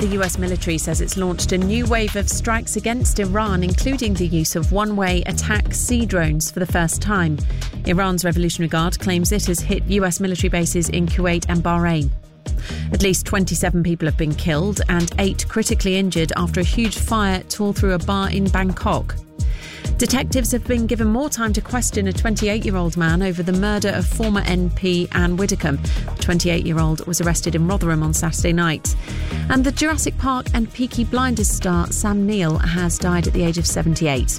The US military says it's launched a new wave of strikes against Iran, including the use of one-way attack sea drones for the first time. Iran's Revolutionary Guard claims it has hit US military bases in Kuwait and Bahrain. At least 27 people have been killed and 8 critically injured after a huge fire tore through a bar in Bangkok. Detectives have been given more time to question a 28-year-old man over the murder of former MP Anne Widdecombe. The 28-year-old was arrested in Rotherham on Saturday night. And the Jurassic Park and Peaky Blinders star Sam Neill has died at the age of 78.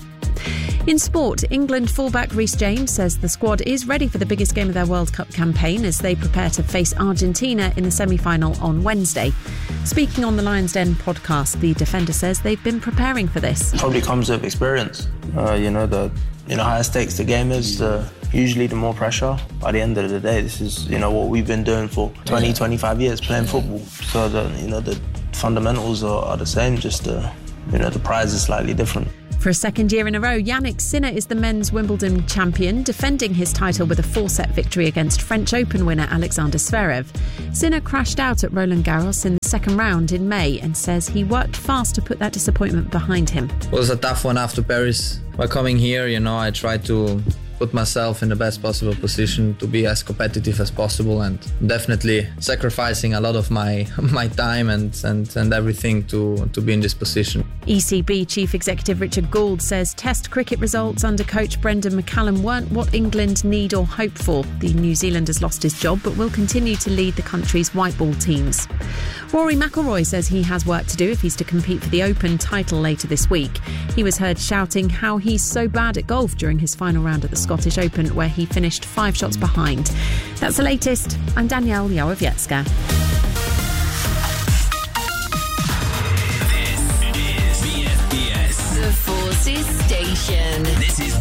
In sport, England fullback Reece James says the squad is ready for the biggest game of their World Cup campaign as they prepare to face Argentina in the semi-final on Wednesday. Speaking on the Lions Den podcast, the defender says they've been preparing for this. Probably comes with experience. The higher stakes the game is, usually the more pressure. By the end of the day, this is what we've been doing for 25 years, playing football. So the fundamentals are the same, just the prize is slightly different. For a second year in a row, Yannick Sinner is the men's Wimbledon champion, defending his title with a 4-set victory against French Open winner Alexander Zverev. Sinner crashed out at Roland Garros in the second round in May and says he worked fast to put that disappointment behind him. It was a tough one after Paris. By coming here, I tried to put myself in the best possible position to be as competitive as possible, and definitely sacrificing a lot of my time and everything to be in this position. ECB Chief Executive Richard Gould says Test cricket results under coach Brendan McCallum weren't what England need or hope for. The New Zealander's lost his job but will continue to lead the country's white ball teams. Rory McIlroy says he has work to do if he's to compete for the Open title later this week. He was heard shouting how he's so bad at golf during his final round at the Scottish Open, where he finished 5 shots behind. That's the latest. I'm Danielle Jałowiecka. This is BFBS, the Forces Station. This is